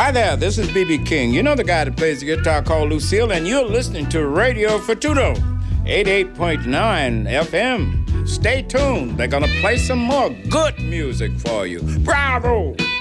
Hi there, this is B.B. King. You know the guy that plays the guitar called Lucille, and you're listening to Radio Fututo, 88.9 FM. Stay tuned. They're going to play some more good music for you. Bravo!